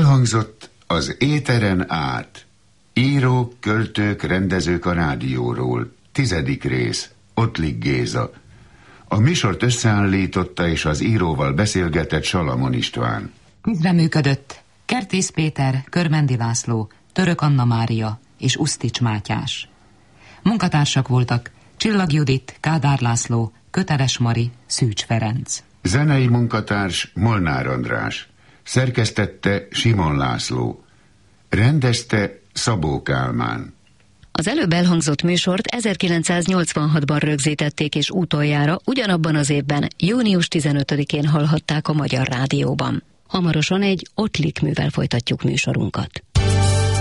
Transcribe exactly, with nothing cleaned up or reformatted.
Elhangzott az éteren át. Írók, költők, rendezők a rádióról. Tizedik rész. Ottlik Géza. A műsort összeállította és az íróval beszélgetett Salamon István. Közreműködött Kertész Péter, Körmendi László, Török Anna Mária és Usztics Mátyás. Munkatársak voltak Csillag Judit, Kádár László, Köteles Mari, Szűcs Ferenc. Zenei munkatárs Molnár András. Szerkesztette Simon László. Rendezte Szabó Kálmán. Az előbb elhangzott műsort ezerkilencszáznyolcvanhatban rögzítették, és utoljára ugyanabban az évben, június tizenötödikén hallhatták a Magyar Rádióban. Hamarosan egy Ottlik művel folytatjuk műsorunkat.